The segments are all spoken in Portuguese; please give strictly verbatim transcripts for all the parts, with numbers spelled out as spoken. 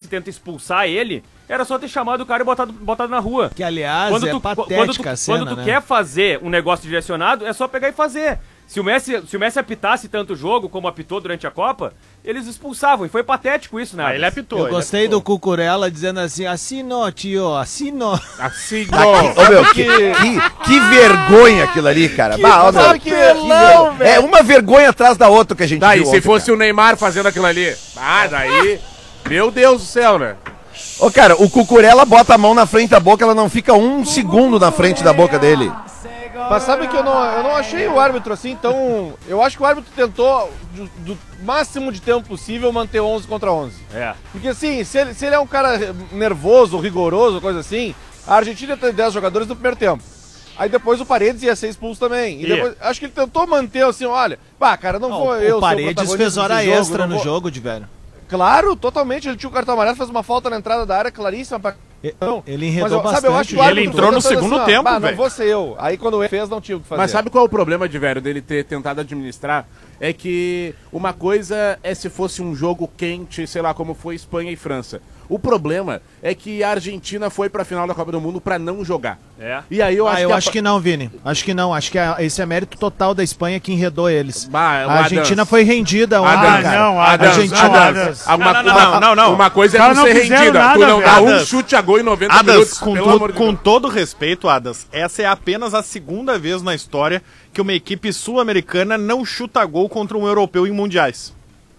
tenta expulsar ele, era só ter chamado o cara e botado, botado na rua. Que, aliás, quando é tu, patética quando tu, a cena, Quando tu né? quer fazer um negócio direcionado, é só pegar e fazer. Se o Messi, se o Messi apitasse tanto o jogo como apitou durante a Copa, eles expulsavam. E foi patético isso, né? Ah, ele apitou. Eu ele gostei apitou. do Cucurella dizendo assim, assim não, tio, assim não. Assim, Ô, meu, que, que, que vergonha aquilo ali, cara. Bah, ó, meu, papelão, que ver- É uma vergonha atrás da outra que a gente Daí, viu se ontem, fosse cara. o Neymar fazendo aquilo ali. Ah, daí. Meu Deus do céu, né? Ô, cara, o Cucurella bota a mão na frente da boca, ela não fica um segundo na frente da boca dele. Mas sabe que eu não, eu não achei o árbitro assim tão... Eu acho que o árbitro tentou, do, do máximo de tempo possível, manter onze contra onze. É. Porque assim, se ele, se ele é um cara nervoso, rigoroso, coisa assim, a Argentina tem dez jogadores no primeiro tempo. Aí depois o Paredes ia ser expulso também. E Ia. depois, acho que ele tentou manter assim, olha, pá, cara, não, vou eu ser O Paredes protagonista fez hora desse jogo, extra não no vou- jogo, de velho. Claro, totalmente. Ele tinha o cartão amarelo, fez uma falta na entrada da área claríssima pra... Não. Ele enredou Mas, eu- sabe, eu acho que o bastante. Ele árbitro entrou no ficou pensando segundo ó, tempo, bah, não velho. vou ser eu. Aí quando ele fez, não tinha o que fazer. Mas sabe qual é o problema de velho dele ter tentado administrar? É que uma coisa é se fosse um jogo quente, sei lá, como foi Espanha e França. O problema é que a Argentina foi pra final da Copa do Mundo pra não jogar. É. E aí eu Ah, acho eu que a- acho que não, Vini. Acho que não. Acho que a- esse é mérito total da Espanha que enredou eles. Bah, o A Argentina Adams. foi rendida ontem, Adams, cara. não, a Adams, Argentina... Adams. Uma, Não, não, não, uma- não, não. uma coisa Os é caras tu ser não fizeram rendida, nada, tu não dá velho. um Adams. chute a gol em noventa Adas, minutos, com, pelo tu- amor de com Deus. todo respeito, Adas, essa é apenas a segunda vez na história que uma equipe sul-americana não chuta gol contra um europeu em mundiais.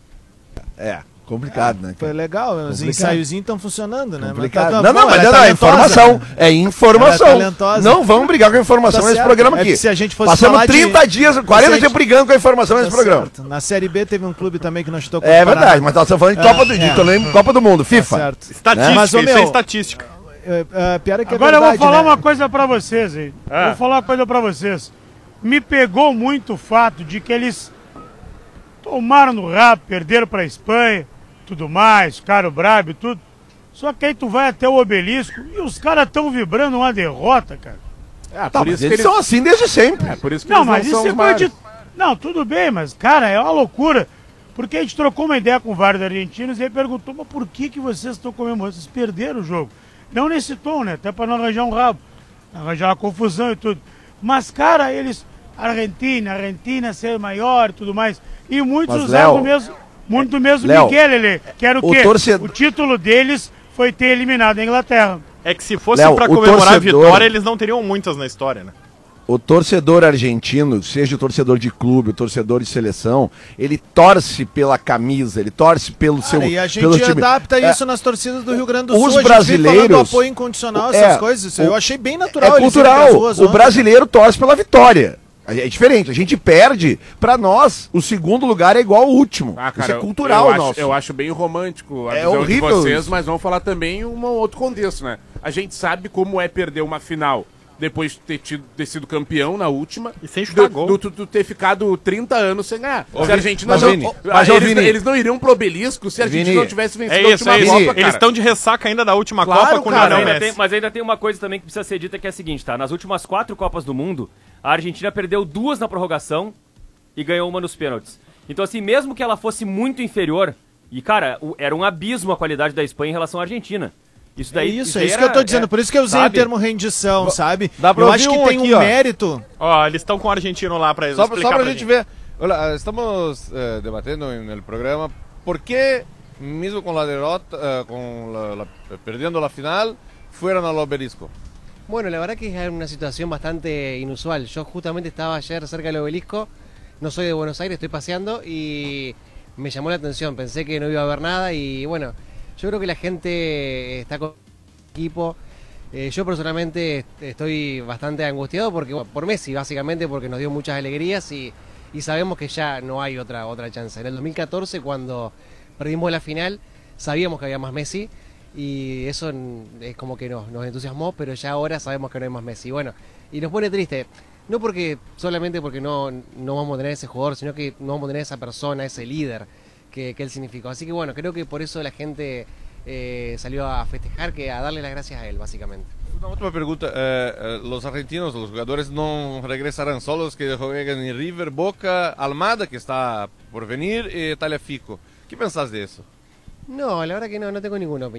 É, complicado, né? Foi legal, os Complicado. ensaios estão funcionando, né? Complicado. Mas tá- Não, não, pô, mas ela não, é é talentosa. informação. É informação. Ela é talentosa. Não vamos brigar com a informação Tá nesse certo. programa É aqui. que se a gente fosse Passamos falar de- trinta dias, quarenta Se a dias gente- brigando com a informação nesse Tá programa. certo. Na Série B teve um clube também que não chutou É contra o verdade, Paraná. mas nós estamos falando de É, Copa do, de é. torneio- Copa do Mundo, Tá FIFA. certo. Estatística, Mas, ô, isso meu, é estatística. É, é, pior é que é Agora eu verdade, vou falar né? uma coisa pra vocês, hein? Ah. Vou falar uma coisa pra vocês. Me pegou muito o fato de que eles tomaram no rabo, perderam pra Espanha, tudo mais, ficaram brabo e tudo. Só que aí tu vai até o obelisco e os caras estão vibrando uma derrota, cara. Ah, Tá, por mas isso que eles eles são assim desde sempre. É, por isso que Não, eles mas não isso são é os coisa de... maiores. Não, tudo bem, mas, cara, é uma loucura. Porque a gente trocou uma ideia com vários argentinos e aí perguntou, mas por que, que vocês estão comemorando? Vocês perderam o jogo. Não nesse tom, né? Até pra não arranjar um rabo. Arranjar uma confusão e tudo. Mas, cara, eles... Argentina, Argentina ser maior e tudo mais. E muitos Mas, usaram Léo, o mesmo... Muito mesmo Léo, Miguel, ele, que era o, o quê? torcedor- O título deles foi ter eliminado a Inglaterra. É que se fosse Léo, pra o comemorar a torcedor- vitória, eles não teriam muitas na história, né? O torcedor argentino, seja o torcedor de clube, o torcedor de seleção, ele torce pela camisa, ele torce pelo seu Cara, e a gente pelo time. adapta É, isso nas torcidas do Rio Grande do os Sul. A gente vem brasileiros- falando do apoio incondicional, É, essas coisas. Isso o- eu achei bem natural. É eles irem cultural. pras ruas O ontem. brasileiro torce pela vitória. É diferente, a gente perde. Pra nós, o segundo lugar é igual ao último. Ah, cara, Isso é eu- cultural eu, acho, nosso. eu acho bem romântico a É visão horrível de vocês, isso. mas vamos falar também um outro contexto, né? A gente sabe como é perder uma final depois de ter, tido, ter sido campeão na última. E sem chutar do, gol. do, do, do ter ficado trinta anos sem ganhar. Ô, se a Vini, Argentina mas, não, ô, ô, ah, mas, ô, eles, Vini. eles não iriam pro obelisco se a Argentina Vini, não tivesse vencido É a isso, última é isso. Copa, Eles cara. estão de ressaca ainda da última Claro, Copa com o cara, Lionel Mas ainda, Messi. tem, mas ainda tem uma coisa também que precisa ser dita, que é a seguinte, tá? Nas últimas quatro Copas do Mundo, a Argentina perdeu duas na prorrogação e ganhou uma nos pênaltis. Então, assim, mesmo que ela fosse muito inferior, e, cara, o- era um abismo a qualidade da Espanha em relação à Argentina. Isso É daí... isso, é daí isso era- que eu tô dizendo. é, Por isso que eu usei sabe? o termo rendição, sabe? dá pra eu ouvir acho que um tem aqui, um ó. mérito. Ó, eles estão com o argentino lá pra eles Só, explicar só pra pra gente ver. Olha, estamos eh, debatendo no programa por que, mesmo com la derrota, eh, con la, la- perdiendo la final, fueron al obelisco. Bueno, la verdad que es una situación bastante inusual. Yo justamente estaba ayer cerca del obelisco, no soy de Buenos Aires, estoy paseando y me llamó la atención. Pensé que no iba a haber nada y bueno, yo creo que la gente está con equipo. Eh, yo personalmente estoy bastante angustiado porque bueno, por Messi, básicamente, porque nos dio muchas alegrías y, y sabemos que ya no hay otra, otra chance. En el dos mil catorce, cuando perdimos la final, sabíamos que había más Messi. Y eso es como que nos, nos entusiasmó, pero ya ahora sabemos que no hay más Messi. Bueno, y nos pone triste, no porque solamente porque no, no vamos a tener ese jugador, sino que no vamos a tener esa persona, ese líder que, que él significó. Así que bueno, creo que por eso la gente eh, salió a festejar, que a darle las gracias a él, básicamente. Una última pregunta. eh, eh, los argentinos, los jugadores no regresarán solos, que juegan en River, Boca, Almada, que está por venir, y Tagliafico. ¿Qué pensás de eso? No, la verdad que no, no tengo ninguna opinión.